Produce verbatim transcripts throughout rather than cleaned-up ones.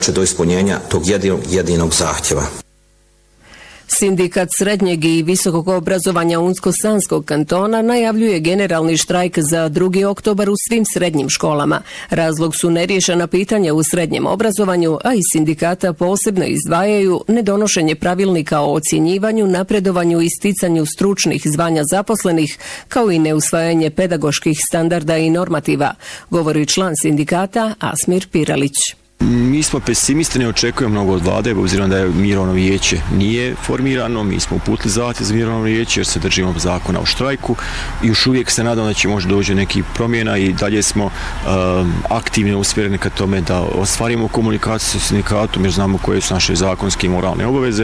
do ispunjenja tog jedinog, jedinog zahtjeva. Sindikat srednjeg i visokog obrazovanja Unsko-Sanskog kantona najavljuje generalni štrajk za drugi oktobar u svim srednjim školama. Razlog su neriješena pitanja u srednjem obrazovanju, a iz sindikata posebno izdvajaju nedonošenje pravilnika o ocjenjivanju, napredovanju i sticanju stručnih zvanja zaposlenih, kao i neusvajanje pedagoških standarda i normativa, govori član sindikata Asmir Piralić. Mi smo pesimisti, ne očekujemo mnogo od vlade, obzirom da je mirovno vijeće nije formirano. Mi smo uputili zahtjev za mirovno vijeće jer se držimo zakona o štrajku i još uvijek se nadam da će možda doći neki promjena i dalje smo um, aktivno usmjereni ka tome da ostvarimo komunikaciju sa sindikatom jer znamo koje su naše zakonske i moralne obaveze.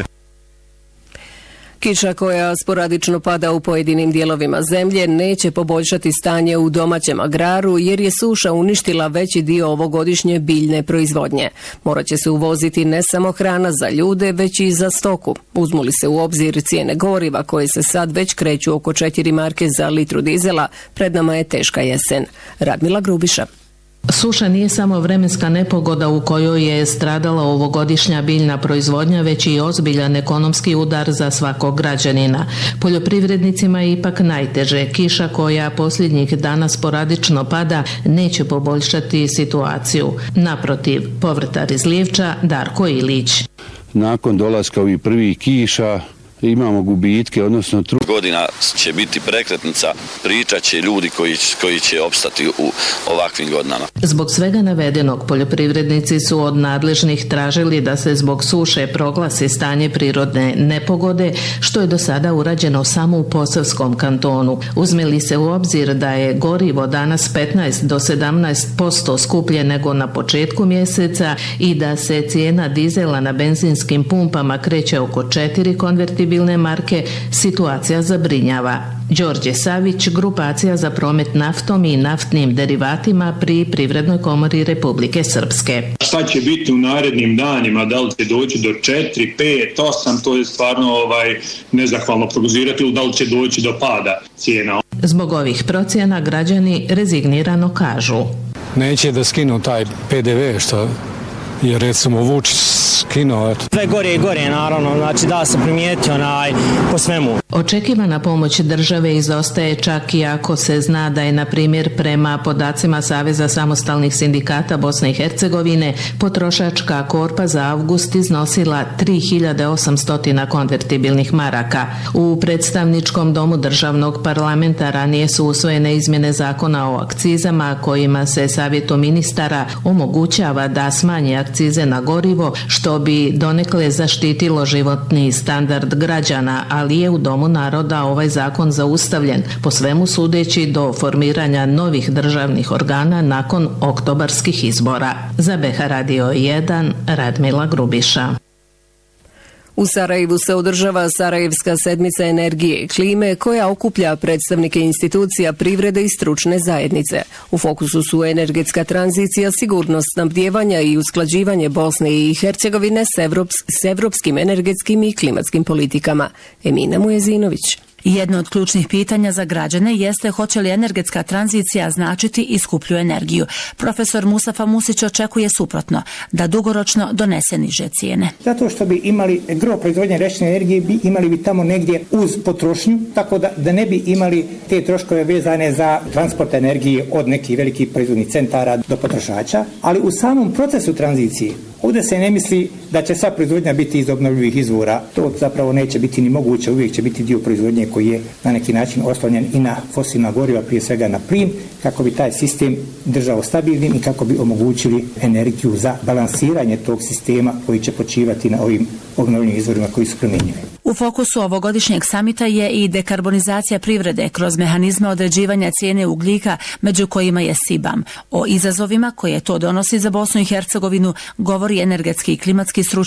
Kiša koja sporadično pada u pojedinim dijelovima zemlje neće poboljšati stanje u domaćem agraru jer je suša uništila veći dio ovogodišnje biljne proizvodnje. Morat će se uvoziti ne samo hrana za ljude, već i za stoku. Uzmu li se u obzir cijene goriva koje se sad već kreću oko četiri marke za litru dizela, pred nama je teška jesen. Radmila Grubiša. Suša nije samo vremenska nepogoda u kojoj je stradala ovogodišnja biljna proizvodnja, već i ozbiljan ekonomski udar za svakog građanina. Poljoprivrednicima je ipak najteže. Kiša koja posljednjih dana sporadično pada neće poboljšati situaciju. Naprotiv, povrtar iz Lijevča Darko Ilić. Nakon dolaska ovih prvih kiša imamo gubitke, odnosno tru... Godina će biti prekretnica, pričat će ljudi koji, koji će opstati u ovakvim godinama. Zbog svega navedenog, poljoprivrednici su od nadležnih tražili da se zbog suše proglasi stanje prirodne nepogode, što je do sada urađeno samo u Posavskom kantonu. Uzme li se u obzir da je gorivo danas petnaest do sedamnaest posto skuplje nego na početku mjeseca i da se cijena dizela na benzinskim pumpama kreće oko četiri konvertibilne marke, situacija zabrinjava. Đorđe Savić, grupacija za promet naftom i naftnim derivatima pri Privrednoj komori Republike Srpske. Šta će biti u narednim danima, da li će doći do četiri, pet, osam, to je stvarno ovaj, nezahvalno prognozirati, ili da li će doći do pada cijena. Zbog ovih procjena građani rezignirano kažu. Neće da skinu taj P D V što je recimo Vučić skinuo. Sve gore i gore, naravno, znači da se primijetio onaj, po svemu. Očekivana pomoć države izostaje čak i ako se zna da je, na primjer, prema podacima Saveza samostalnih sindikata Bosne i Hercegovine, potrošačka korpa za avgust iznosila tri hiljade osamsto konvertibilnih maraka. U predstavničkom domu državnog parlamenta ranije su usvojene izmjene zakona o akcizama kojima se savjetu ministara omogućava da smanji akcize na gorivo, što bi donekle zaštitilo životni standard građana, ali je u Domu naroda ovaj zakon zaustavljen, po svemu sudeći do formiranja novih državnih organa nakon oktobarskih izbora. Za B H Radio jedan, Radmila Grubiša. U Sarajevu se održava Sarajevska sedmica energije i klime koja okuplja predstavnike institucija privrede i stručne zajednice. U fokusu su energetska tranzicija, sigurnost snabdijevanja i usklađivanje Bosne i Hercegovine s, evrops, s evropskim energetskim i klimatskim politikama. Emina Mujezinović. Jedno od ključnih pitanja za građane jeste hoće li energetska tranzicija značiti i skuplju energiju. Profesor Musafa Musić očekuje suprotno, da dugoročno donese niže cijene. Zato što bi imali gro proizvodnje električne energije, bi imali bi tamo negdje uz potrošnju, tako da, da ne bi imali te troškove vezane za transport energije od nekih velikih proizvodnih centara do potrošača, ali u samom procesu tranzicije ovdje se ne misli da će sva proizvodnja biti iz obnovljivih izvora. To zapravo neće biti ni moguće, uvijek će biti dio proizvodnje koji je na neki način oslonjen i na fosilna goriva, prije svega na plin, kako bi taj sistem držao stabilnim i kako bi omogućili energiju za balansiranje tog sistema koji će počivati na ovim obnovljivim izvorima koji su promjenjivi. U fokusu ovogodišnjeg samita je i dekarbonizacija privrede kroz mehanizme određivanja cijene ugljika, među kojima je S I B A M. O izazovima koje to donosi za Bosnu i Hercegovinu govori energetski i klimatski stručnjak